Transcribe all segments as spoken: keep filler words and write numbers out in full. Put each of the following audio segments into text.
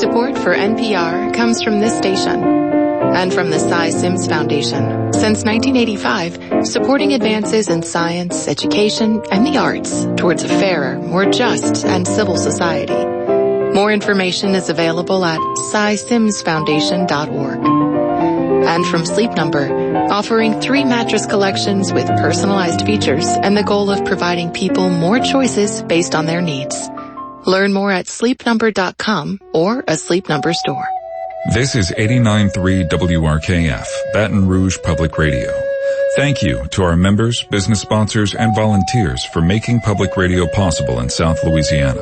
Support for N P R comes from this station and from the Cy Sims Foundation. Since nineteen eighty-five, supporting advances in science, education, and the arts towards a fairer, more just, and civil society. More information is available at cy sims foundation dot org. And from Sleep Number, offering three mattress collections with personalized features and the goal of providing people more choices based on their needs. Learn more at sleep number dot com or a Sleep Number store. This is eighty-nine point three W R K F, Baton Rouge Public Radio. Thank you to our members, business sponsors, and volunteers for making public radio possible in South Louisiana.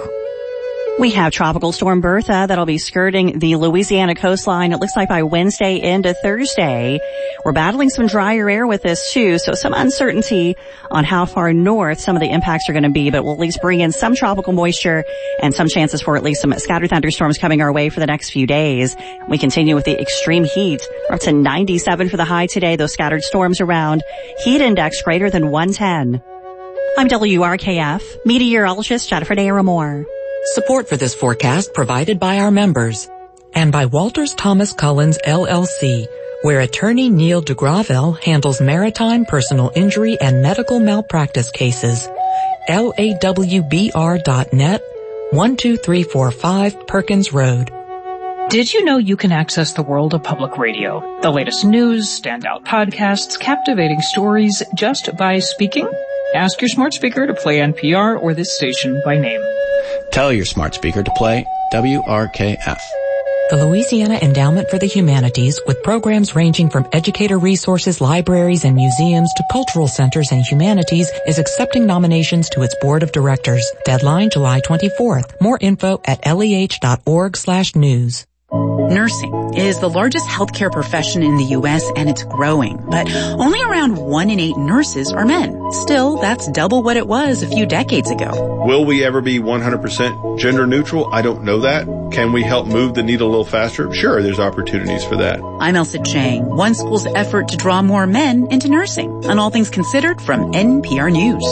We have Tropical Storm Bertha that'll be skirting the Louisiana coastline. It looks like by Wednesday into Thursday. We're battling some drier air with this too, so some uncertainty on how far north some of the impacts are going to be, but we'll at least bring in some tropical moisture and some chances for at least some scattered thunderstorms coming our way for the next few days. We continue with the extreme heat. We're up to ninety-seven for the high today, those scattered storms around. Heat index greater than one ten. I'm W R K F meteorologist Jennifer Naramore. Support for this forecast provided by our members and by Walters Thomas Collins L L C, where attorney Neil DeGravelle handles maritime, personal injury, and medical malpractice cases. L A W B R dot net, one two three four five Perkins Road. Did you know you can access the world of public radio? The latest news, standout podcasts, captivating stories just by speaking? Ask your smart speaker to play N P R or this station by name. Tell your smart speaker to play W R K F. The Louisiana Endowment for the Humanities, with programs ranging from educator resources, libraries, and museums to cultural centers and humanities, is accepting nominations to its board of directors. Deadline July twenty-fourth. More info at leh.org slash news. Nursing is the largest healthcare profession in the U S and it's growing, but only around one in eight nurses are men. Still, that's double what it was a few decades ago. Will we ever be one hundred percent gender neutral? I don't know that. Can we help move the needle a little faster? Sure, there's opportunities for that. I'm Elsa Chang. One school's effort to draw more men into nursing. On All Things Considered from N P R News.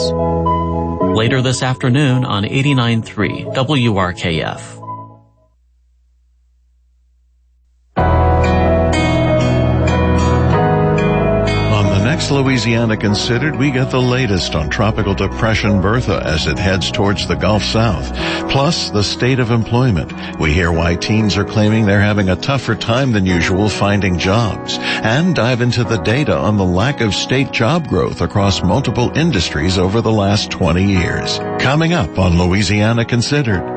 Later this afternoon on eighty-nine point three W R K F. Louisiana Considered, we get the latest on Tropical Depression Bertha as it heads towards the Gulf South. Plus, the state of employment. We hear why teens are claiming they're having a tougher time than usual finding jobs. And dive into the data on the lack of state job growth across multiple industries over the last twenty years. Coming up on Louisiana Considered.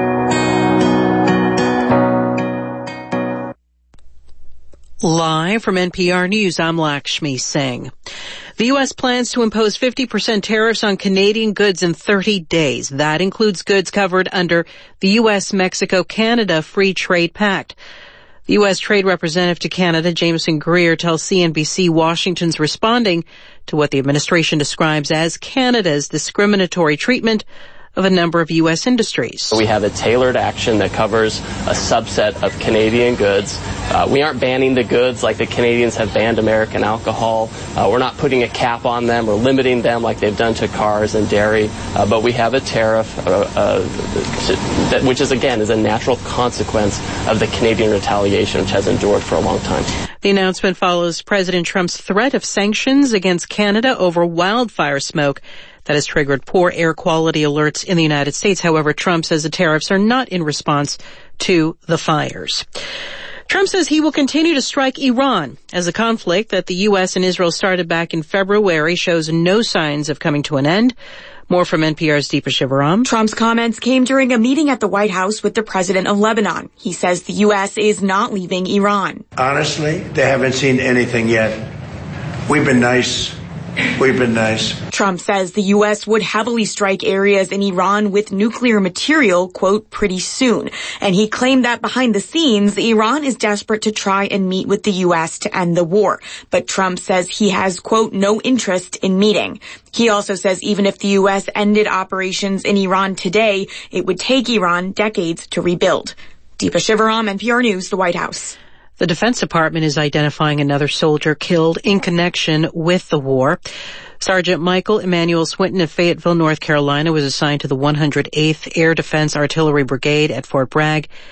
Live from N P R News, I'm Lakshmi Singh. The U S plans to impose fifty percent tariffs on Canadian goods in thirty days. That includes goods covered under the U S Mexico Canada Free Trade Pact. The U S Trade Representative to Canada, Jameson Greer, tells C N B C Washington's responding to what the administration describes as Canada's discriminatory treatment of a number of U S industries. We have a tailored action that covers a subset of Canadian goods. Uh, we aren't banning the goods like the Canadians have banned American alcohol. Uh, we're not putting a cap on them or limiting them like they've done to cars and dairy. Uh, but we have a tariff, uh, uh, that, which is, again, is a natural consequence of the Canadian retaliation, which has endured for a long time. The announcement follows President Trump's threat of sanctions against Canada over wildfire smoke that has triggered poor air quality alerts in the United States. However, Trump says the tariffs are not in response to the fires. Trump says he will continue to strike Iran as the conflict that the U S and Israel started back in February shows no signs of coming to an end. More from N P R's Deepa Shivaram. Trump's comments came during a meeting at the White House with the president of Lebanon. He says the U S is not leaving Iran. Honestly, they haven't seen anything yet. We've been nice. We've been nice. Trump says the U S would heavily strike areas in Iran with nuclear material, quote, pretty soon. And he claimed that behind the scenes, Iran is desperate to try and meet with the U S to end the war. But Trump says he has, quote, no interest in meeting. He also says even if the U S ended operations in Iran today, it would take Iran decades to rebuild. Deepa Shivaram, N P R News, the White House. The Defense Department is identifying another soldier killed in connection with the war. Sergeant Michael Emmanuel Swinton of Fayetteville, North Carolina, was assigned to the one hundred eighth Air Defense Artillery Brigade at Fort Bragg.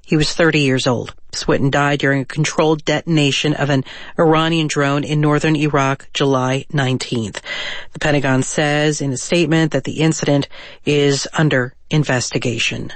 He was thirty years old. Swinton died during a controlled detonation of an Iranian drone in northern Iraq July nineteenth. The Pentagon says in a statement that the incident is under investigation.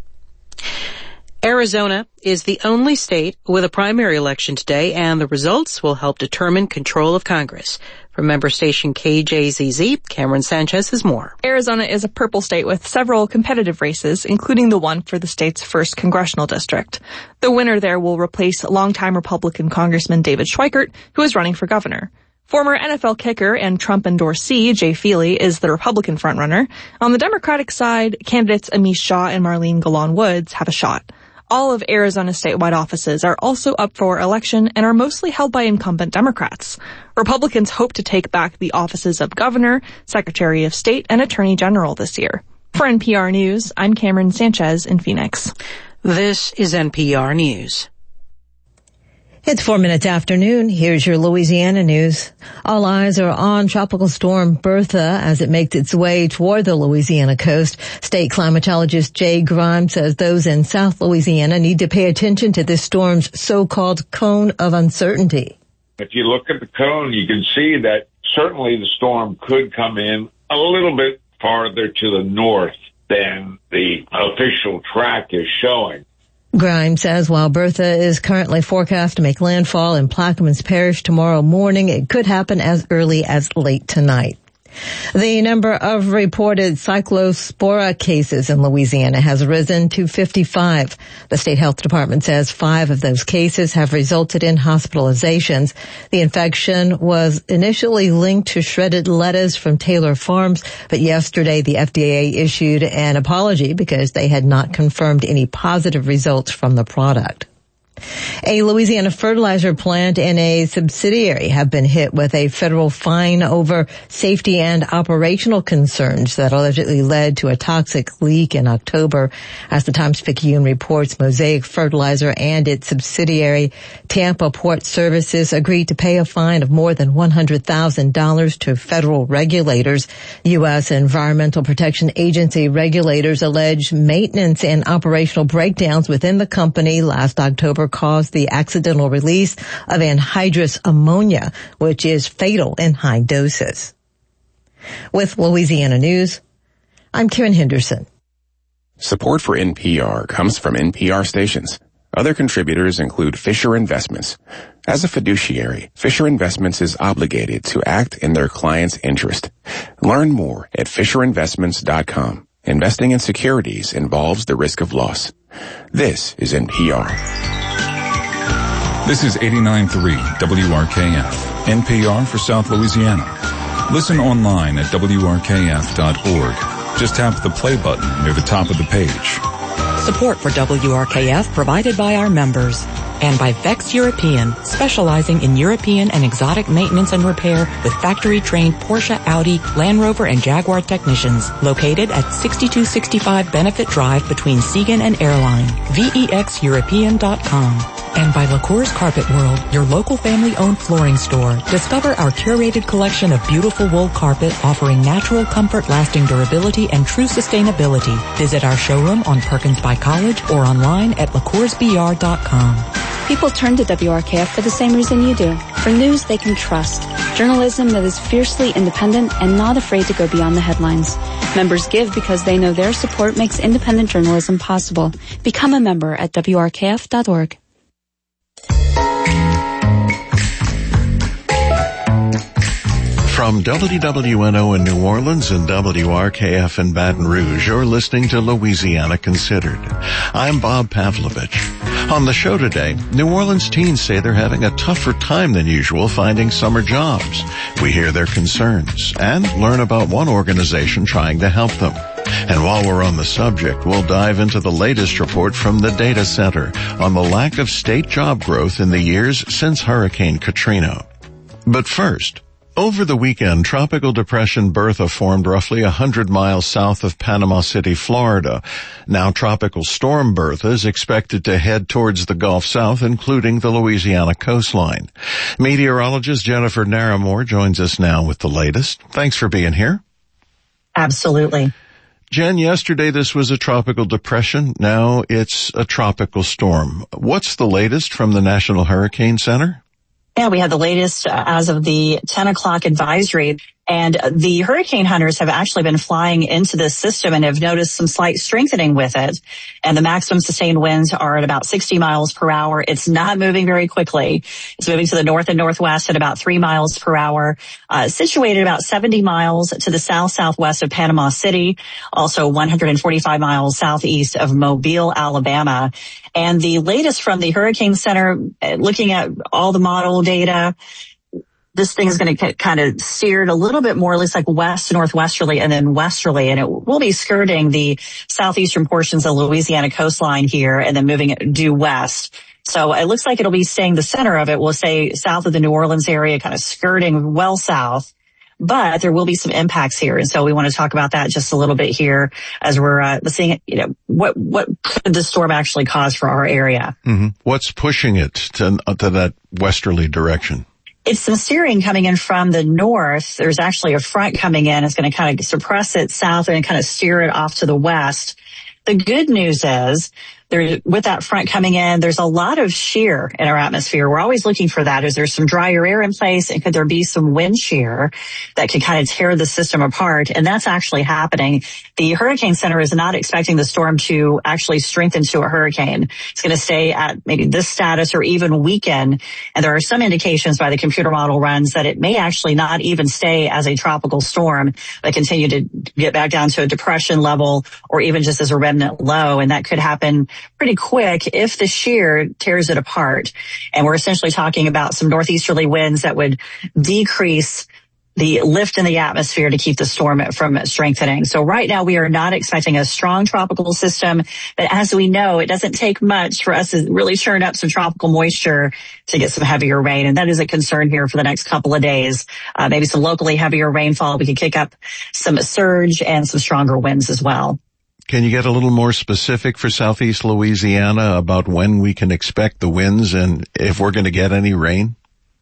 Arizona is the only state with a primary election today, and the results will help determine control of Congress. From member station K J Z Z, Cameron Sanchez has more. Arizona is a purple state with several competitive races, including the one for the state's first congressional district. The winner there will replace longtime Republican Congressman David Schweikert, who is running for governor. Former N F L kicker and Trump endorsee Jay Feely is the Republican frontrunner. On the Democratic side, candidates Amish Shaw and Marlene Golan Woods have a shot. All of Arizona's statewide offices are also up for election and are mostly held by incumbent Democrats. Republicans hope to take back the offices of governor, secretary of state, and attorney general this year. For N P R News, I'm Cameron Sanchez in Phoenix. This is N P R News. It's four minutes after noon. Here's your Louisiana news. All eyes are on Tropical Storm Bertha as it makes its way toward the Louisiana coast. State climatologist Jay Grimes says those in South Louisiana need to pay attention to this storm's so-called cone of uncertainty. If you look at the cone, you can see that certainly the storm could come in a little bit farther to the north than the official track is showing. Grimes says while Bertha is currently forecast to make landfall in Plaquemines Parish tomorrow morning, it could happen as early as late tonight. The number of reported cyclospora cases in Louisiana has risen to fifty-five. The state health department says five of those cases have resulted in hospitalizations. The infection was initially linked to shredded lettuce from Taylor Farms, but yesterday the F D A issued an apology because they had not confirmed any positive results from the product. A Louisiana fertilizer plant and a subsidiary have been hit with a federal fine over safety and operational concerns that allegedly led to a toxic leak in October. As the Times-Picayune reports, Mosaic Fertilizer and its subsidiary Tampa Port Services agreed to pay a fine of more than one hundred thousand dollars to federal regulators. U S Environmental Protection Agency regulators allege maintenance and operational breakdowns within the company last October caused the accidental release of anhydrous ammonia, which is fatal in high doses. With Louisiana News, I'm Karen Henderson. Support for N P R comes from N P R stations. Other contributors include Fisher Investments. As a fiduciary, Fisher Investments is obligated to act in their client's interest. Learn more at fisher investments dot com. Investing in securities involves the risk of loss. This is N P R. This is eighty-nine point three W R K F, N P R for South Louisiana. Listen online at W R K F dot org. Just tap the play button near the top of the page. Support for W R K F provided by our members and by Vex European, specializing in European and exotic maintenance and repair with factory-trained Porsche, Audi, Land Rover, and Jaguar technicians. Located at sixty-two sixty-five Benefit Drive between Siegen and Airline. V E X European dot com. And by LaCour's Carpet World, your local family-owned flooring store. Discover our curated collection of beautiful wool carpet offering natural comfort, lasting durability, and true sustainability. Visit our showroom on Perkins by College or online at la cours b r dot com. People turn to W R K F for the same reason you do. For news they can trust. Journalism that is fiercely independent and not afraid to go beyond the headlines. Members give because they know their support makes independent journalism possible. Become a member at W R K F dot org. From W W N O in New Orleans and W R K F in Baton Rouge, you're listening to Louisiana Considered. I'm Bob Pavlovich. On the show today, New Orleans teens say they're having a tougher time than usual finding summer jobs. We hear their concerns and learn about one organization trying to help them. And while we're on the subject, we'll dive into the latest report from the Data Center on the lack of state job growth in the years since Hurricane Katrina. But first, over the weekend, Tropical Depression Bertha formed roughly one hundred miles south of Panama City, Florida. Now Tropical Storm Bertha is expected to head towards the Gulf South, including the Louisiana coastline. Meteorologist Jennifer Naramore joins us now with the latest. Thanks for being here. Absolutely. Jen, yesterday this was a tropical depression. Now it's a tropical storm. What's the latest from the National Hurricane Center? Yeah, we had the latest uh, as of the ten o'clock advisory. And the hurricane hunters have actually been flying into this system and have noticed some slight strengthening with it. And the maximum sustained winds are at about sixty miles per hour. It's not moving very quickly. It's moving to the north and northwest at about three miles per hour, uh, situated about seventy miles to the south-southwest of Panama City, also one hundred forty-five miles southeast of Mobile, Alabama. And the latest from the Hurricane Center, looking at all the model data, this thing is going to get kind of steered a little bit more, at least like west northwesterly and then westerly. And it will be skirting the southeastern portions of the Louisiana coastline here and then moving it due west. So it looks like it'll be staying the center of it. We'll stay south of the New Orleans area, kind of skirting well south. But there will be some impacts here. And so we want to talk about that just a little bit here as we're uh, seeing, you know, what, what could the storm actually cause for our area? Mm-hmm. What's pushing it to, to that westerly direction? It's some steering coming in from the north. There's actually a front coming in. It's going to kind of suppress it south and kind of steer it off to the west. The good news is, there, with that front coming in, there's a lot of shear in our atmosphere. We're always looking for that. Is there some drier air in place, and could there be some wind shear that could kind of tear the system apart? And that's actually happening. The Hurricane Center is not expecting the storm to actually strengthen to a hurricane. It's going to stay at maybe this status or even weaken. And there are some indications by the computer model runs that it may actually not even stay as a tropical storm, but continue to get back down to a depression level or even just as a remnant low. And that could happen pretty quick if the shear tears it apart. And we're essentially talking about some northeasterly winds that would decrease the lift in the atmosphere to keep the storm from strengthening. So right now we are not expecting a strong tropical system, but as we know, it doesn't take much for us to really churn up some tropical moisture to get some heavier rain. And that is a concern here for the next couple of days. Uh, maybe some locally heavier rainfall. We could kick up some surge and some stronger winds as well. Can you get a little more specific for southeast Louisiana about when we can expect the winds and if we're going to get any rain?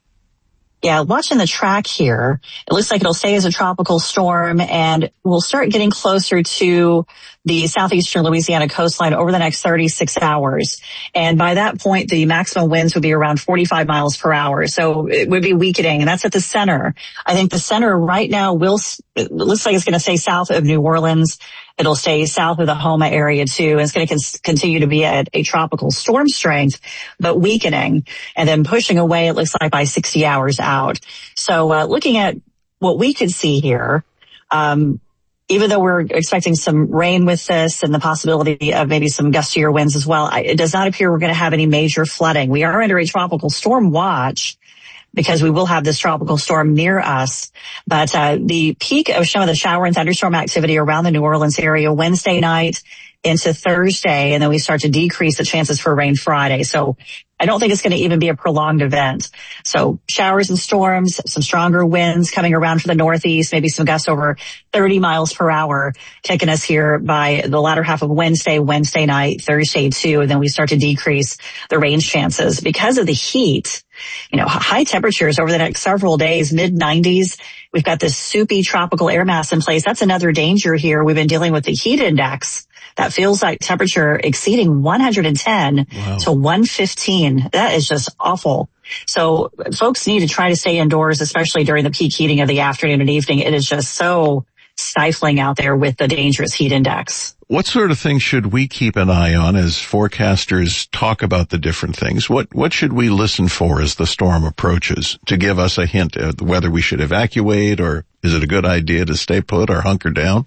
Yeah, watching the track here, it looks like it'll stay as a tropical storm, and we'll start getting closer to the southeastern Louisiana coastline over the next thirty-six hours. And by that point, the maximum winds would be around forty-five miles per hour. So it would be weakening, and that's at the center. I think the center right now will, it looks like it's going to stay south of New Orleans. It'll stay south of the Homa area too. And it's going to con- continue to be at a tropical storm strength, but weakening and then pushing away, it looks like, by sixty hours out. So uh, looking at what we could see here, um, even though we're expecting some rain with this and the possibility of maybe some gustier winds as well, I, it does not appear we're going to have any major flooding. We are under a tropical storm watch because we will have this tropical storm near us. But uh, the peak of some of the shower and thunderstorm activity around the New Orleans area Wednesday night into Thursday, and then we start to decrease the chances for rain Friday. So I don't think it's going to even be a prolonged event. So showers and storms, some stronger winds coming around from the northeast, maybe some gusts over thirty miles per hour, taking us here by the latter half of Wednesday, Wednesday night, Thursday too. And then we start to decrease the rain chances because of the heat. You know, high temperatures over the next several days, mid nineties. We've got this soupy tropical air mass in place. That's another danger here. We've been dealing with the heat index that feels like temperature exceeding one hundred ten wow. to one fifteen. That is just awful. So folks need to try to stay indoors, especially during the peak heating of the afternoon and evening. It is just so stifling out there with the dangerous heat index. What sort of things should we keep an eye on as forecasters talk about the different things? What what should we listen for as the storm approaches to give us a hint of whether we should evacuate, or is it a good idea to stay put or hunker down?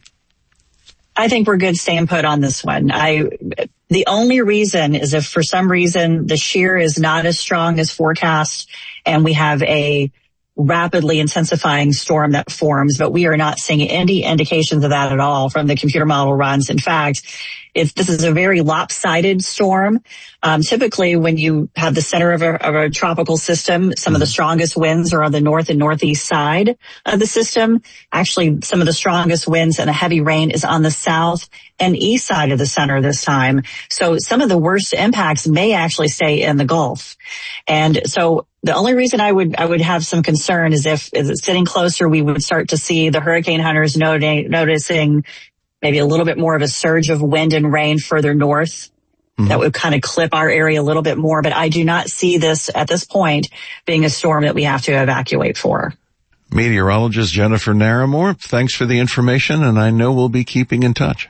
I think we're good staying put on this one. I, the only reason is if for some reason the shear is not as strong as forecast and we have a rapidly intensifying storm that forms, but we are not seeing any indications of that at all from the computer model runs. In fact, if this is a very lopsided storm, um, typically when you have the center of a, of a tropical system, some of the strongest winds are on the north and northeast side of the system. Actually, some of the strongest winds and a heavy rain is on the south and east side of the center this time. So some of the worst impacts may actually stay in the Gulf. And so the only reason I would, I would have some concern is if, is it sitting closer, we would start to see the hurricane hunters noting, noticing maybe a little bit more of a surge of wind and rain further north. Mm-hmm. That would kind of clip our area a little bit more. But I do not see this at this point being a storm that we have to evacuate for. Meteorologist Jennifer Naramore, thanks for the information, and I know we'll be keeping in touch.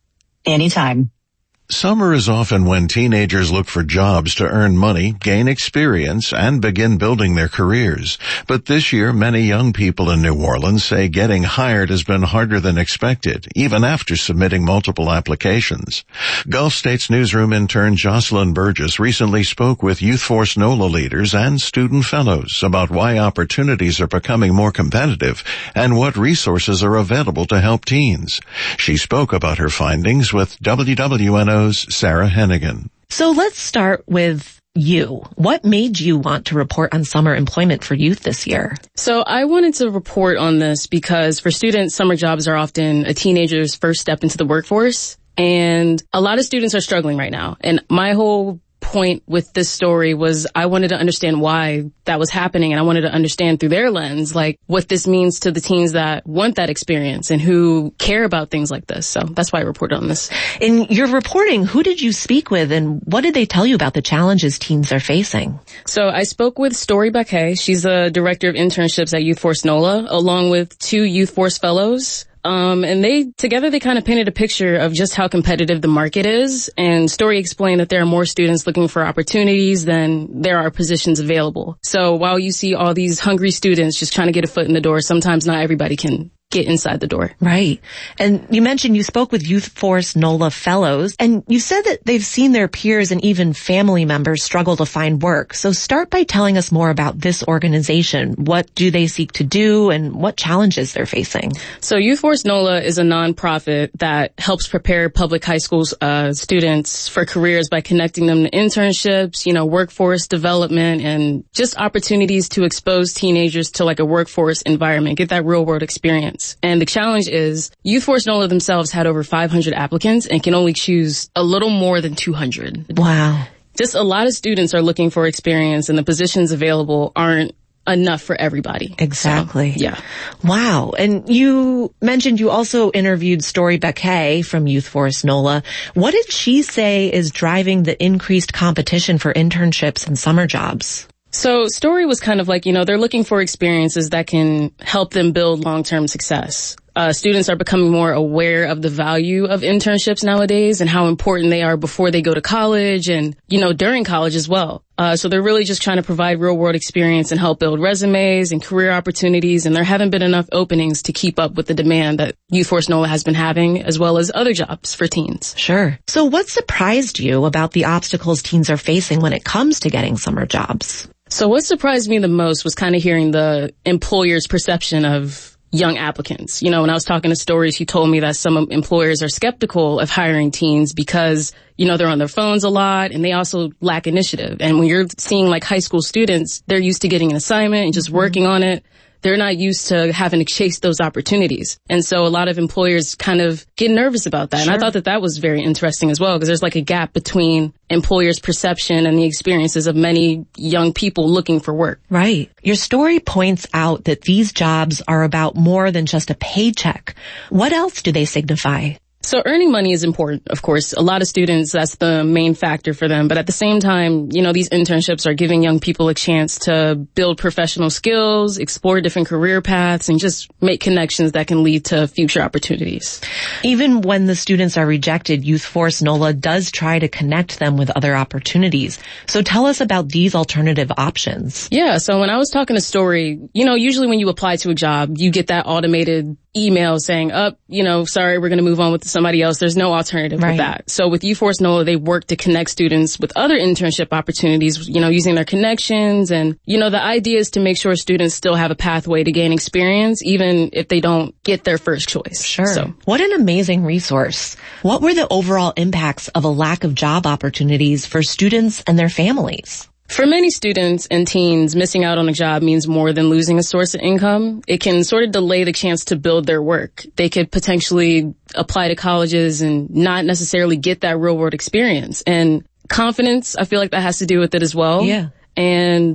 Anytime. Summer is often when teenagers look for jobs to earn money, gain experience, and begin building their careers. But this year, many young people in New Orleans say getting hired has been harder than expected, even after submitting multiple applications. Gulf States newsroom intern Jocelyn Burgess recently spoke with Youth Force NOLA leaders and student fellows about why opportunities are becoming more competitive and what resources are available to help teens. She spoke about her findings with W W N O Sarah Hennigan. So let's start with you. What made you want to report on summer employment for youth this year? So I wanted to report on this because for students, summer jobs are often a teenager's first step into the workforce. And a lot of students are struggling right now. And my whole point with this story was I wanted to understand why that was happening, and I wanted to understand through their lens, like, what this means to the teens that want that experience and who care about things like this. So that's why I reported on this. In your reporting, who did you speak with, and what did they tell you about the challenges teens are facing? So I spoke with Story Baquet. She's the director of internships at Youth Force NOLA, along with two Youth Force fellows. Um, and they, together, they kind of painted a picture of just how competitive the market is. And Story explained that there are more students looking for opportunities than there are positions available. So while you see all these hungry students just trying to get a foot in the door, sometimes not everybody can get inside the door. Right. And you mentioned you spoke with Youth Force NOLA fellows, and you said that they've seen their peers and even family members struggle to find work. So start by telling us more about this organization. What do they seek to do, and what challenges they're facing? So Youth Force NOLA is a nonprofit that helps prepare public high school uh, students for careers by connecting them to internships, you know, workforce development, and just opportunities to expose teenagers to like a workforce environment, get that real world experience. And the challenge is Youth Force NOLA themselves had over five hundred applicants and can only choose a little more than two hundred. Wow. Just a lot of students are looking for experience, and the positions available aren't enough for everybody. Exactly. So, yeah. Wow. And you mentioned you also interviewed Story Baquet from Youth Force NOLA. What did she say is driving the increased competition for internships and summer jobs? So Story was kind of like, you know, they're looking for experiences that can help them build long-term success. Uh, students are becoming more aware of the value of internships nowadays and how important they are before they go to college and, you know, during college as well. Uh, so they're really just trying to provide real-world experience and help build resumes and career opportunities. And there haven't been enough openings to keep up with the demand that Youth Force NOLA has been having, as well as other jobs for teens. Sure. So what surprised you about the obstacles teens are facing when it comes to getting summer jobs? So what surprised me the most was kind of hearing the employer's perception of young applicants. You know, when I was talking to Story, she told me that some employers are skeptical of hiring teens because, you know, they're on their phones a lot and they also lack initiative. And when you're seeing like high school students, they're used to getting an assignment and just working on it. They're not used to having to chase those opportunities. And so a lot of employers kind of get nervous about that. Sure. And I thought that that was very interesting as well, because there's like a gap between employers' perception and the experiences of many young people looking for work. Right. Your story points out that these jobs are about more than just a paycheck. What else do they signify? So earning money is important, of course. A lot of students, that's the main factor for them. But at the same time, you know, these internships are giving young people a chance to build professional skills, explore different career paths, and just make connections that can lead to future opportunities. Even when the students are rejected, Youth Force NOLA does try to connect them with other opportunities. So tell us about these alternative options. Yeah, so when I was talking to Story, you know, usually when you apply to a job, you get that automated email saying, up, oh, you know, sorry, we're going to move on with somebody else. There's no alternative right. with that. So with Youth Force NOLA, they work to connect students with other internship opportunities, you know, using their connections. And, you know, the idea is to make sure students still have a pathway to gain experience, even if they don't get their first choice. Sure. So. What an amazing resource. What were the overall impacts of a lack of job opportunities for students and their families? For many students and teens, missing out on a job means more than losing a source of income. It can sort of delay the chance to build their work. They could potentially apply to colleges and not necessarily get that real world experience. And confidence, I feel like that has to do with it as well. Yeah. And,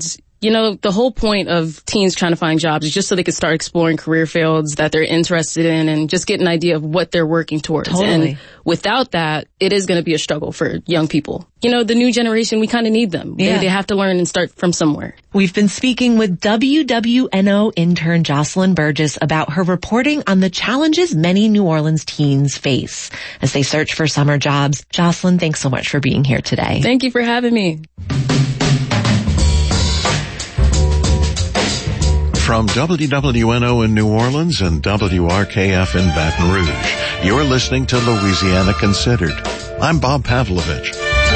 You know, the whole point of teens trying to find jobs is just so they can start exploring career fields that they're interested in and just get an idea of what they're working towards. Totally. And without that, it is going to be a struggle for young people. You know, the new generation, we kind of need them. Yeah. They, they have to learn and start from somewhere. We've been speaking with W W N O intern Jocelyn Burgess about her reporting on the challenges many New Orleans teens face as they search for summer jobs. Jocelyn, thanks so much for being here today. Thank you for having me. From W W N O in New Orleans and W R K F in Baton Rouge, you're listening to Louisiana Considered. I'm Bob Pavlovich.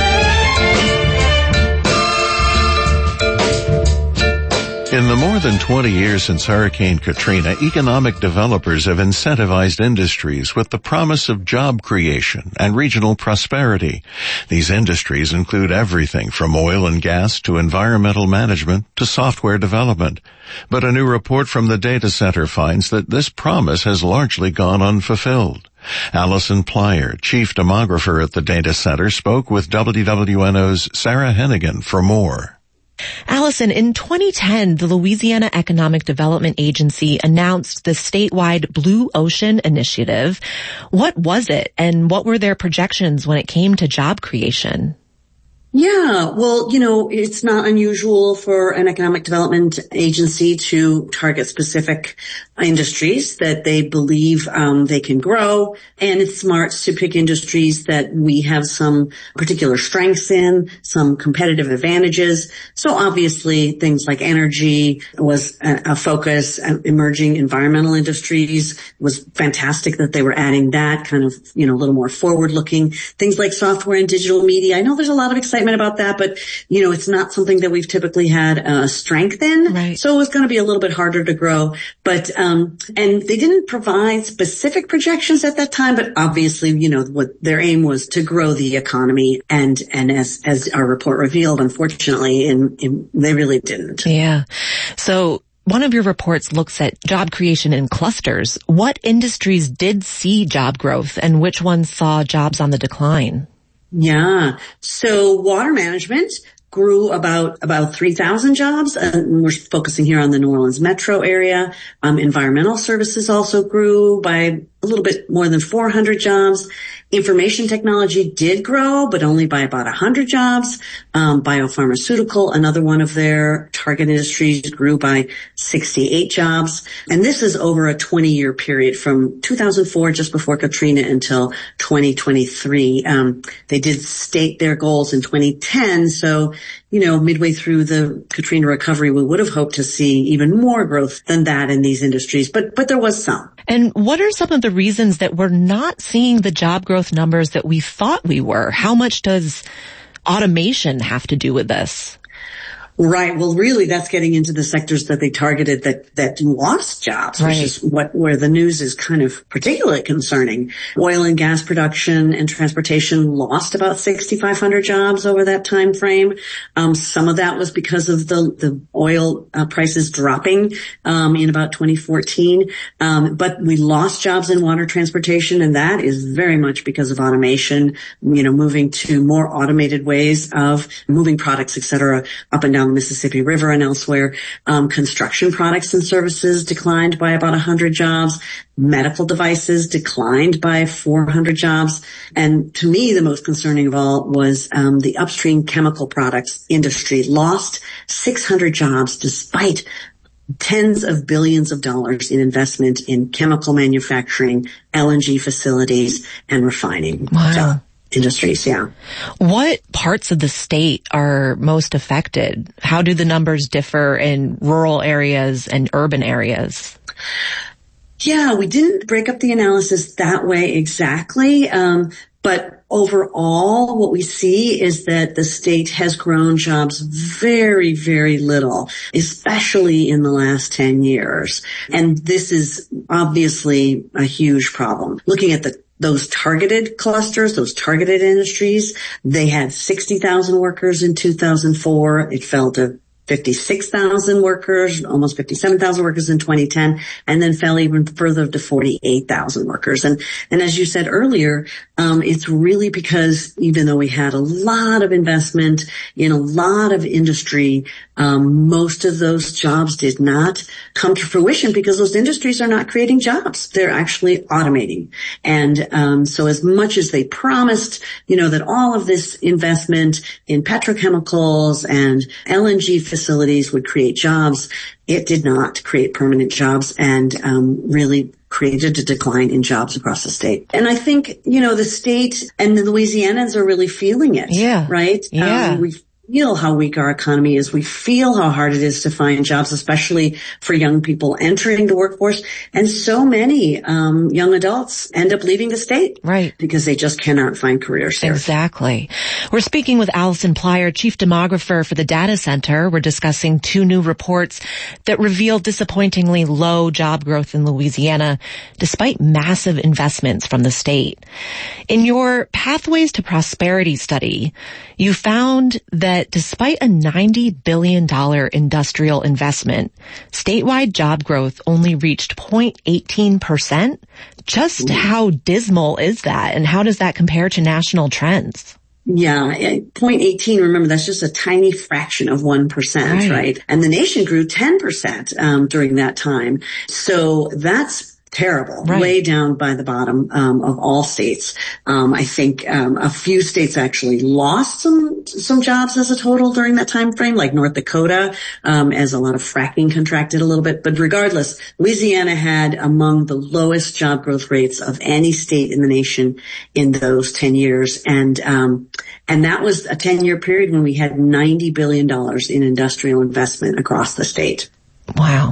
In the more than twenty years since Hurricane Katrina, economic developers have incentivized industries with the promise of job creation and regional prosperity. These industries include everything from oil and gas to environmental management to software development. But a new report from the data center finds that this promise has largely gone unfulfilled. Allison Plyer, chief demographer at the data center, spoke with W W N O's Sarah Hennigan for more. Allison, in twenty ten, the Louisiana Economic Development Agency announced the statewide Blue Ocean Initiative. What was it, and what were their projections when it came to job creation? Yeah, well, you know, it's not unusual for an economic development agency to target specific industries that they believe um, they can grow, and it's smart to pick industries that we have some particular strengths in, some competitive advantages. So obviously things like energy was a, a focus, emerging environmental industries was fantastic that they were adding that kind of, you know, a little more forward-looking. Things like software and digital media. I know there's a lot of excitement about that, but, you know, it's not something that we've typically had uh, strength in. Right. So it was going to be a little bit harder to grow. But, um, and they didn't provide specific projections at that time, but obviously, you know, what their aim was to grow the economy. And, and as, as our report revealed, unfortunately, in, in, they really didn't. Yeah. So, one of your reports looks at job creation in clusters. What industries did see job growth and which ones saw jobs on the decline? Yeah. So water management grew about, about three thousand jobs. And we're focusing here on the New Orleans metro area. Um, environmental services also grew by a little bit more than four hundred jobs. Information technology did grow, but only by about one hundred jobs. Um, biopharmaceutical, another one of their target industries, grew by sixty-eight jobs. And this is over a twenty-year period from two thousand four, just before Katrina, until twenty twenty-three. Um, they did state their goals in twenty ten, so, you know, midway through the Katrina recovery, we would have hoped to see even more growth than that in these industries, but, but there was some. And what are some of the reasons that we're not seeing the job growth numbers that we thought we were? How much does automation have to do with this? Right. Well, really, that's getting into the sectors that they targeted that, that lost jobs, right. Which is what, where the news is kind of particularly concerning. Oil and gas production and transportation lost about sixty-five hundred jobs over that time frame. Um, some of that was because of the, the oil uh, prices dropping, um, in about twenty fourteen. Um, but we lost jobs in water transportation, and that is very much because of automation, you know, moving to more automated ways of moving products, et cetera, up and down the Mississippi River and elsewhere. Um, construction products and services declined by about one hundred jobs. Medical devices declined by four hundred jobs. And to me, the most concerning of all was um, the upstream chemical products industry lost six hundred jobs despite tens of billions of dollars in investment in chemical manufacturing, L N G facilities, and refining. Wow. So, industries, yeah. What parts of the state are most affected? How do the numbers differ in rural areas and urban areas? Yeah, we didn't break up the analysis that way exactly, um, but overall, what we see is that the state has grown jobs very, very little, especially in the last ten years. And this is obviously a huge problem. Looking at the those targeted clusters, those targeted industries, they had sixty thousand workers in two thousand four. It fell to fifty-six thousand workers, almost fifty-seven thousand workers in twenty ten, and then fell even further to forty-eight thousand workers. And, and as you said earlier, um, it's really because even though we had a lot of investment in a lot of industry, um, most of those jobs did not come to fruition because those industries are not creating jobs. They're actually automating. And, um, so as much as they promised, you know, that all of this investment in petrochemicals and L N G facilities would create jobs, it did not create permanent jobs and um really created a decline in jobs across the state. And I think, you know, the state and the Louisianans are really feeling it. Yeah. Right? Yeah. Um, we feel how weak our economy is. We feel how hard it is to find jobs, especially for young people entering the workforce. And so many um young adults end up leaving the state. Right. Because they just cannot find careers here. Exactly. We're speaking with Allison Plyer, Chief Demographer for the Data Center. We're discussing two new reports that reveal disappointingly low job growth in Louisiana, despite massive investments from the state. In your Pathways to Prosperity study, you found that despite a ninety billion dollars industrial investment, statewide job growth only reached zero point one eight percent. Just how dismal is that, and how does that compare to national trends? Yeah, zero point one eight, remember, that's just a tiny fraction of one percent, right? right? And the nation grew ten percent um, during that time. So that's terrible, right. Way down by the bottom um, of all states. Um, I think um, a few states actually lost some some jobs as a total during that time frame, like North Dakota, um, as a lot of fracking contracted a little bit. But regardless, Louisiana had among the lowest job growth rates of any state in the nation in those ten years, and um, and that was a ten-year period when we had ninety billion dollars in industrial investment across the state. Wow.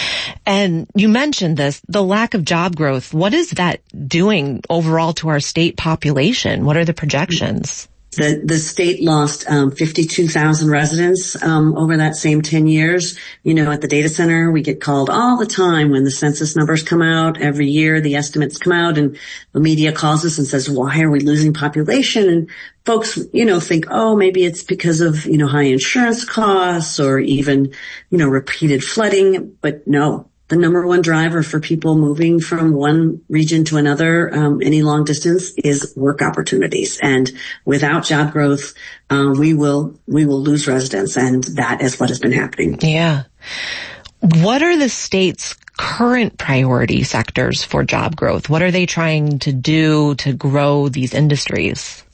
And you mentioned this, the lack of job growth. What is that doing overall to our state population? What are the projections? The, the state lost, um, fifty-two thousand residents, um, over that same ten years. You know, at the data center, we get called all the time when the census numbers come out. Every year, the estimates come out and the media calls us and says, why are we losing population? And folks, you know, think, oh, maybe it's because of, you know, high insurance costs or even, you know, repeated flooding. But no. The number one driver for people moving from one region to another, um, any long distance, is work opportunities. And without job growth, uh, we will, we will lose residents. And that is what has been happening. Yeah. What are the state's current priority sectors for job growth? What are they trying to do to grow these industries?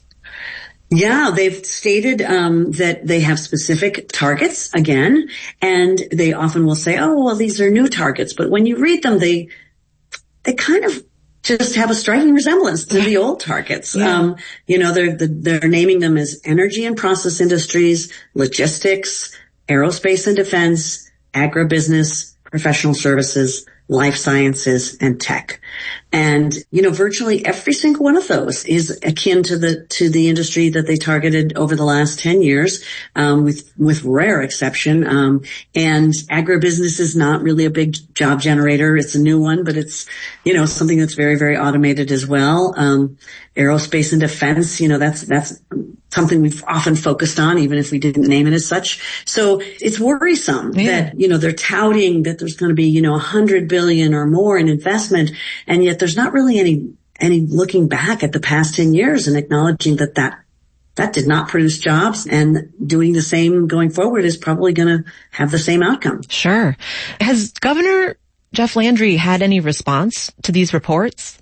Yeah, they've stated um that they have specific targets again, and they often will say, oh, well, these are new targets. But when you read them, they they kind of just have a striking resemblance to the old targets. Yeah. Um, you know, they're they're naming them as energy and process industries, logistics, aerospace and defense, agribusiness, professional services, life sciences, and tech. And, you know, virtually every single one of those is akin to the, to the industry that they targeted over the last ten years, um, with, with rare exception. Um, and agribusiness is not really a big job generator. It's a new one, but it's, you know, something that's very, very automated as well. Um, aerospace and defense, you know, that's, that's something we've often focused on, even if we didn't name it as such. So it's worrisome yeah. that, you know, they're touting that there's going to be, you know, a hundred billion or more in investment, and yet there's not really any, any looking back at the past ten years and acknowledging that that, that did not produce jobs, and doing the same going forward is probably going to have the same outcome. Sure. Has Governor Jeff Landry had any response to these reports?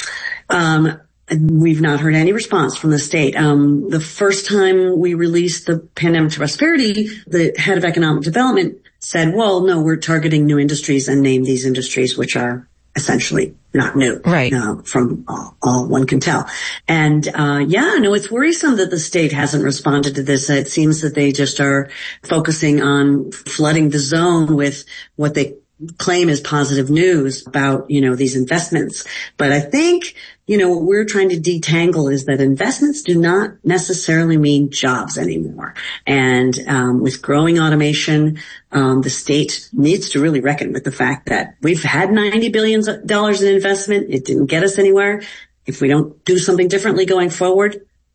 Um, We've not heard any response from the state. Um, the first time we released the Pandemic to Prosperity, the head of economic development said, well, no, we're targeting new industries, and named these industries, which are essentially not new. Right. Uh, from all, all one can tell. And, uh, yeah, no, it's worrisome that the state hasn't responded to this. It seems that they just are focusing on flooding the zone with what they claim is positive news about, you know, these investments. But I think, you know, what we're trying to detangle is that investments do not necessarily mean jobs anymore. And um with growing automation, um the state needs to really reckon with the fact that we've had ninety billion dollars in investment. It didn't get us anywhere. If we don't do something differently going forward,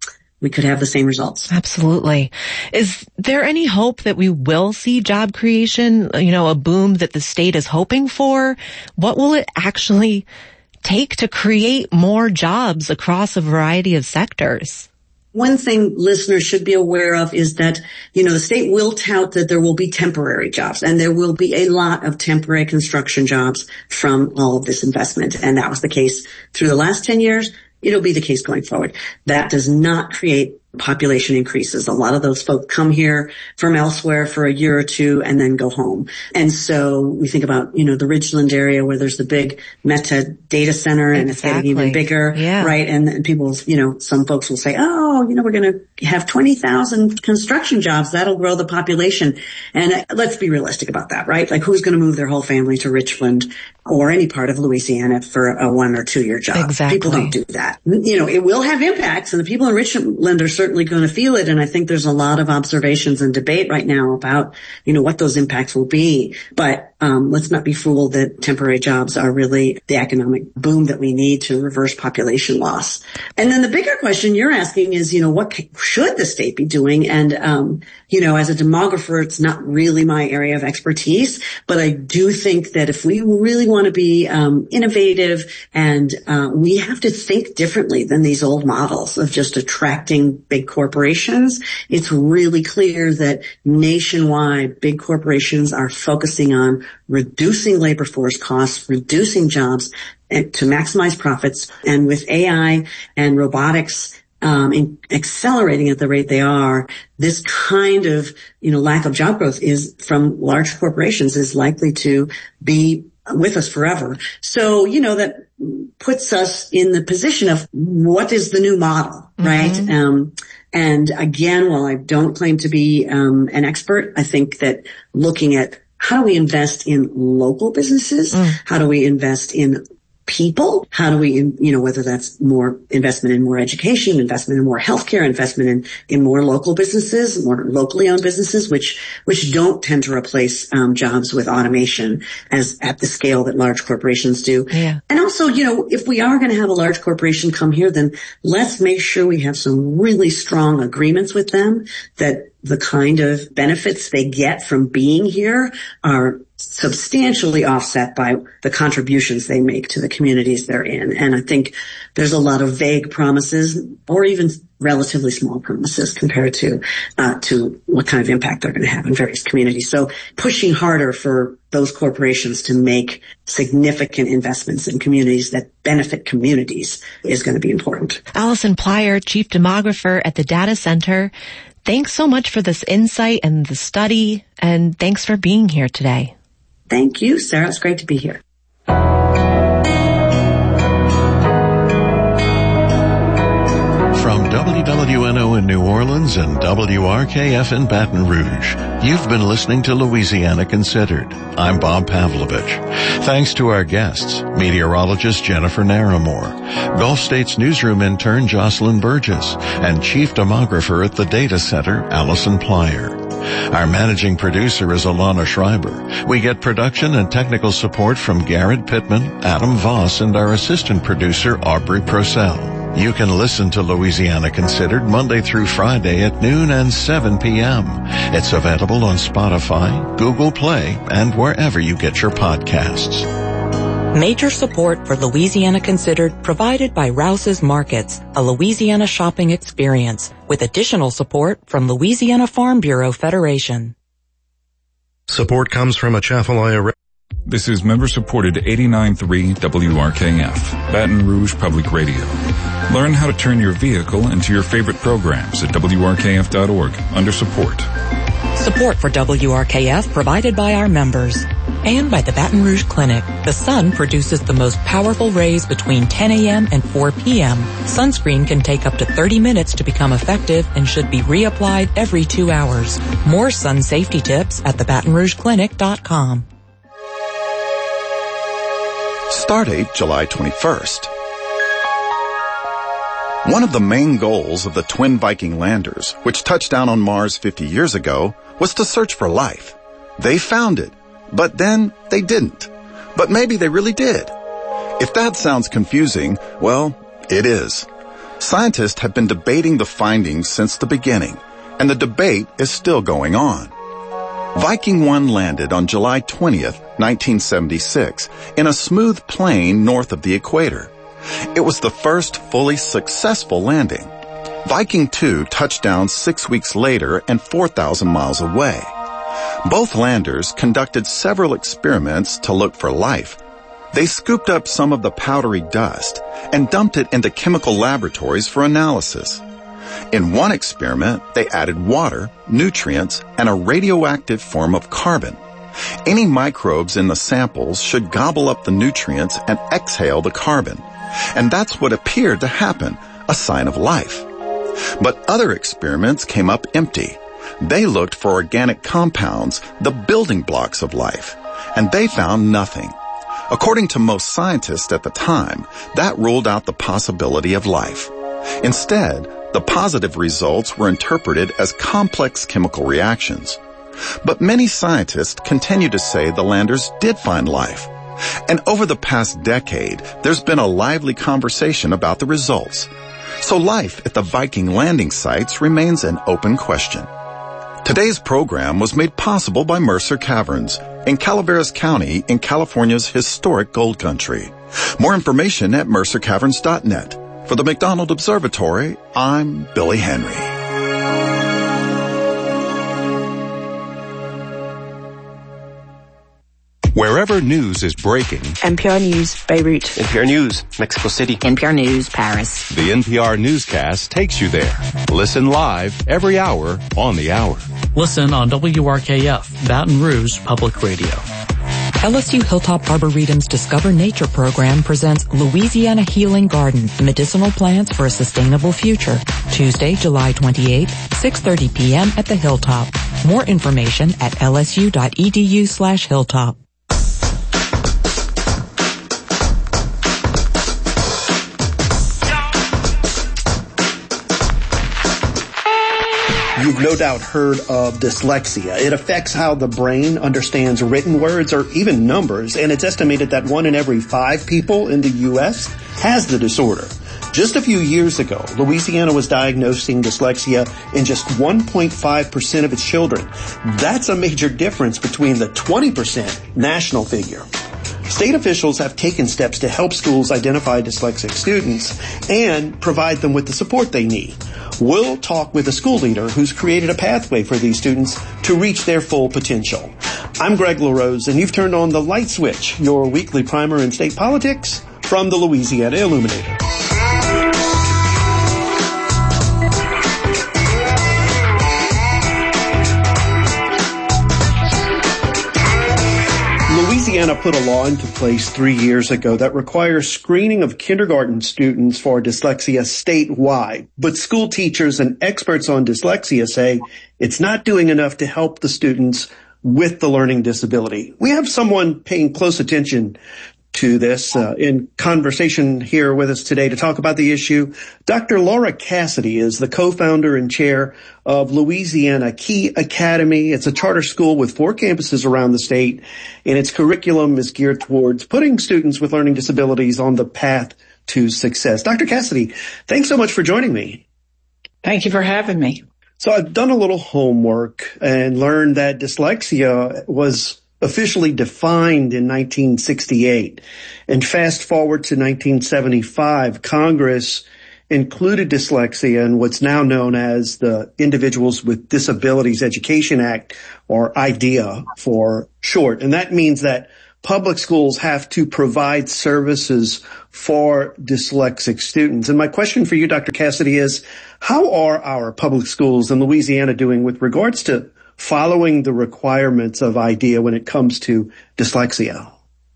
we could have the same results. Absolutely. Is there any hope that we will see job creation, you know, a boom that the state is hoping for? What will it actually take to create more jobs across a variety of sectors? One thing listeners should be aware of is that, you know, the state will tout that there will be temporary jobs, and there will be a lot of temporary construction jobs from all of this investment. And that was the case through the last ten years. It'll be the case going forward. That does not create population increases. A lot of those folks come here from elsewhere for a year or two and then go home. And so we think about, you know, the Ridgeland area where there's the big Meta data center and exactly. It's getting even bigger, yeah. right? And, and people, you know, some folks will say, oh, you know, we're going to have twenty thousand construction jobs. That'll grow the population. And uh, let's be realistic about that, right? Like who's going to move their whole family to Richland or any part of Louisiana for a one or two year job? Exactly. People don't do that. You know, it will have impacts, and the people in Richland are certainly going to feel it. And I think there's a lot of observations and debate right now about, you know, what those impacts will be. But um, let's not be fooled that temporary jobs are really the economic boom that we need to reverse population loss. And then the bigger question you're asking is, you know, what should the state be doing? And, um, you know, as a demographer, it's not really my area of expertise, but I do think that if we really want to be um, innovative, and uh, we have to think differently than these old models of just attracting big corporations. It's really clear that nationwide big corporations are focusing on reducing labor force costs, reducing jobs, and to maximize profits. And with A I and robotics um, in accelerating at the rate they are, this kind of, you know, lack of job growth is from large corporations is likely to be with us forever. So, you know, that puts us in the position of what is the new model, right? Mm-hmm. Um, and again, while I don't claim to be um, an expert, I think that looking at how do we invest in local businesses? Mm. How do we invest in people? How do we, you know, whether that's more investment in more education, investment in more healthcare, investment in, in more local businesses, more locally owned businesses, which, which don't tend to replace, um, jobs with automation as at the scale that large corporations do. Yeah. And also, you know, if we are going to have a large corporation come here, then let's make sure we have some really strong agreements with them that the kind of benefits they get from being here are substantially offset by the contributions they make to the communities they're in. And I think there's a lot of vague promises or even relatively small promises compared to uh to what kind of impact they're going to have in various communities. So pushing harder for those corporations to make significant investments in communities that benefit communities is going to be important. Allison Plyer, Chief Demographer at the Data Center. Thanks so much for this insight and the study, and thanks for being here today. Thank you, Sarah. It's great to be here. From W W N O in New Orleans and W R K F in Baton Rouge, you've been listening to Louisiana Considered. I'm Bob Pavlovich. Thanks to our guests, meteorologist Jennifer Naramore, Gulf States newsroom intern Jocelyn Burgess, and chief demographer at the Data Center, Allison Plyer. Our managing producer is Alana Schreiber. We get production and technical support from Garrett Pittman, Adam Voss, and our assistant producer, Aubrey Procell. You can listen to Louisiana Considered Monday through Friday at noon and seven p.m. It's available on Spotify, Google Play, and wherever you get your podcasts. Major support for Louisiana Considered provided by Rouse's Markets, a Louisiana shopping experience, with additional support from Louisiana Farm Bureau Federation. Support comes from Atchafalaya. This is member-supported eighty-nine point three W R K F, Baton Rouge Public Radio. Learn how to turn your vehicle into your favorite programs at W R K F dot org under support. Support for W R K F provided by our members and by the Baton Rouge Clinic. The sun produces the most powerful rays between ten a.m. and four p.m. Sunscreen can take up to thirty minutes to become effective and should be reapplied every two hours. More sun safety tips at the baton rouge clinic dot com. Stardate July twenty-first. One of the main goals of the twin Viking landers, which touched down on Mars fifty years ago, was to search for life. They found it, but then they didn't. But maybe they really did. If that sounds confusing, well, it is. Scientists have been debating the findings since the beginning, and the debate is still going on. Viking one landed on July twentieth, nineteen seventy-six, in a smooth plain north of the equator. It was the first fully successful landing. Viking two touched down six weeks later and four thousand miles away. Both landers conducted several experiments to look for life. They scooped up some of the powdery dust and dumped it into chemical laboratories for analysis. In one experiment, they added water, nutrients, and a radioactive form of carbon. Any microbes in the samples should gobble up the nutrients and exhale the carbon. And that's what appeared to happen, a sign of life. But other experiments came up empty. They looked for organic compounds, the building blocks of life, and they found nothing. According to most scientists at the time, that ruled out the possibility of life. Instead, the positive results were interpreted as complex chemical reactions. But many scientists continue to say the landers did find life. And over the past decade, there's been a lively conversation about the results. So life at the Viking landing sites remains an open question. Today's program was made possible by Mercer Caverns in Calaveras County in California's historic gold country. More information at mercer caverns dot net. For the McDonald Observatory, I'm Billy Henry. Wherever news is breaking, N P R News, Beirut. N P R News, Mexico City. N P R News, Paris. The N P R Newscast takes you there. Listen live every hour on the hour. Listen on W R K F, Baton Rouge Public Radio. L S U Hilltop Arboretum's Discover Nature program presents Louisiana Healing Garden, Medicinal Plants for a Sustainable Future. Tuesday, July twenty-eighth, six thirty p.m. at the Hilltop. More information at l s u dot e d u slash hilltop. You've no doubt heard of dyslexia. It affects how the brain understands written words or even numbers, and it's estimated that one in every five people in the U S has the disorder. Just a few years ago, Louisiana was diagnosing dyslexia in just one point five percent of its children. That's a major difference between the twenty percent national figure. State officials have taken steps to help schools identify dyslexic students and provide them with the support they need. We'll talk with a school leader who's created a pathway for these students to reach their full potential. I'm Greg LaRose, and you've turned on the light switch, your weekly primer in state politics from the Louisiana Illuminator. Louisiana put a law into place three years ago that requires screening of kindergarten students for dyslexia statewide. But school teachers and experts on dyslexia say it's not doing enough to help the students with the learning disability. We have someone paying close attention to this uh, in conversation here with us today to talk about the issue. Doctor Laura Cassidy is the co-founder and chair of Louisiana Key Academy. It's a charter school with four campuses around the state, and its curriculum is geared towards putting students with learning disabilities on the path to success. Doctor Cassidy, thanks so much for joining me. Thank you for having me. So I've done a little homework and learned that dyslexia was officially defined in nineteen sixty-eight. And fast forward to nineteen seventy-five, Congress included dyslexia in what's now known as the Individuals with Disabilities Education Act, or IDEA for short. And that means that public schools have to provide services for dyslexic students. And my question for you, Doctor Cassidy, is how are our public schools in Louisiana doing with regards to following the requirements of IDEA when it comes to dyslexia?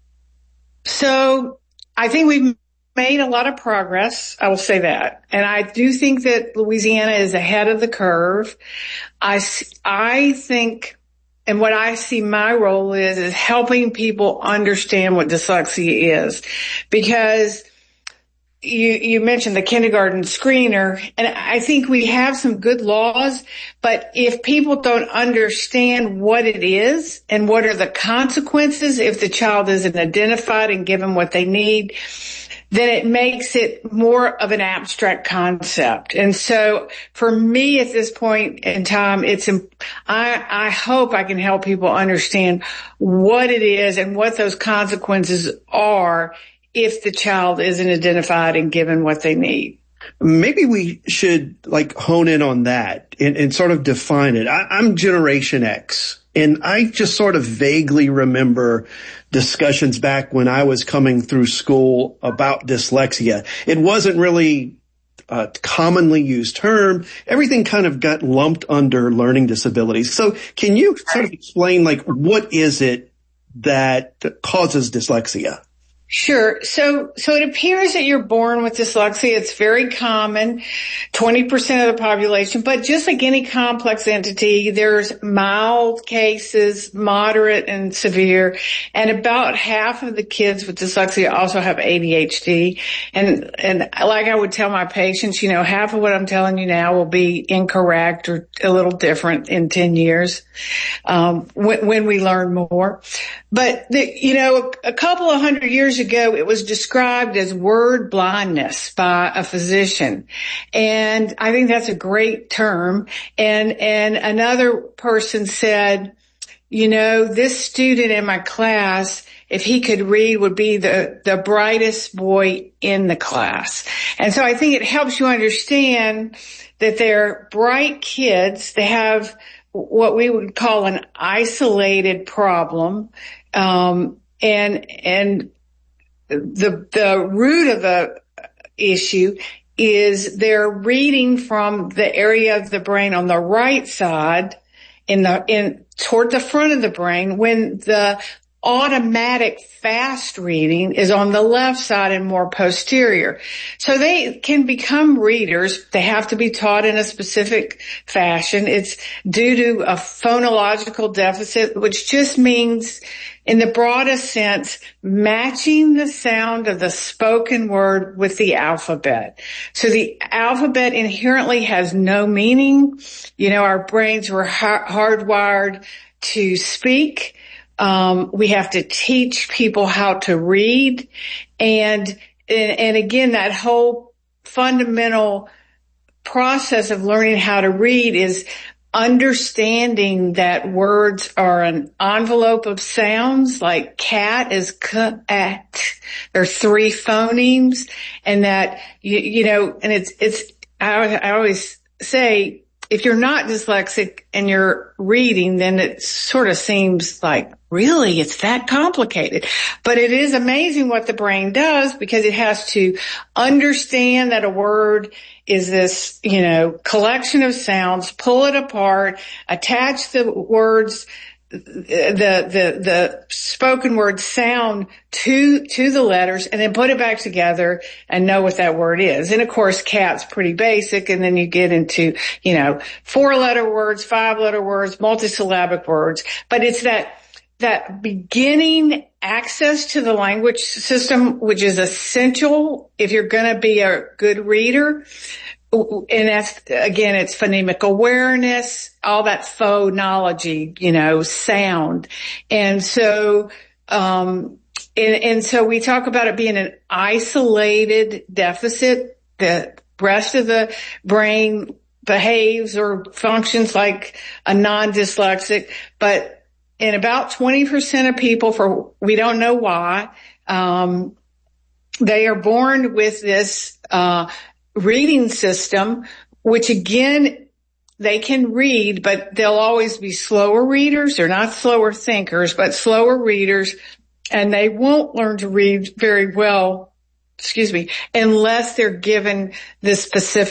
So I think we've made a lot of progress. I will say that. And I do think that Louisiana is ahead of the curve. I, I think, and what I see my role is, is helping people understand what dyslexia is. Because You, you mentioned the kindergarten screener, and I think we have some good laws, but if people don't understand what it is and what are the consequences if the child isn't identified and given what they need, then it makes it more of an abstract concept. And so for me at this point in time, it's, I, I hope I can help people understand what it is and what those consequences are if the child isn't identified and given what they need. Maybe we should like hone in on that and, and sort of define it. I, I'm Generation X, and I just sort of vaguely remember discussions back when I was coming through school about dyslexia. It wasn't really a commonly used term. Everything kind of got lumped under learning disabilities. So can you sort of explain, like, what is it that causes dyslexia? Sure. So, so it appears that you're born with dyslexia. It's very common, twenty percent of the population, but just like any complex entity, there's mild cases, moderate and severe, and about half of the kids with dyslexia also have A D H D. And, and like I would tell my patients, you know, half of what I'm telling you now will be incorrect or a little different in ten years, um, when, when we learn more. But, the, you know, a, a couple of hundred years ago, it was described as word blindness by a physician. And I think that's a great term. And, and another person said, you know, this student in my class, if he could read, would be the, the brightest boy in the class. And so I think it helps you understand that they're bright kids. They have what we would call an isolated problem. Um, and, and the, the root of the issue is they're reading from the area of the brain on the right side in the, in, toward the front of the brain when the automatic fast reading is on the left side and more posterior. So they can become readers. They have to be taught in a specific fashion. It's due to a phonological deficit, which just means, in the broadest sense, matching the sound of the spoken word with the alphabet. So the alphabet inherently has no meaning. You know, our brains were hardwired to speak. Um, we have to teach people how to read. And, and, and again, that whole fundamental process of learning how to read is understanding that words are an envelope of sounds, like cat is k-at. There are three phonemes, and that, you, you know, and it's, it's, I, I always say, if you're not dyslexic and you're reading, then it sort of seems like, really, it's that complicated. But it is amazing what the brain does, because it has to understand that a word is this, you know, collection of sounds, pull it apart, attach the words, the, the, the spoken word sound to, to the letters, and then put it back together and know what that word is. And of course, cat's pretty basic. And then you get into, you know, four letter words, five letter words, multisyllabic words. But it's that, that beginning access to the language system, which is essential if you're going to be a good reader. And that's, again, it's phonemic awareness, all that phonology, you know, sound. And so, um, and, and so we talk about it being an isolated deficit. The rest of the brain behaves or functions like a non-dyslexic, but in about twenty percent of people, for we don't know why, um, they are born with this, uh, reading system, which again, they can read, but they'll always be slower readers. They're not slower thinkers, but slower readers, and they won't learn to read very well, excuse me, unless they're given this specific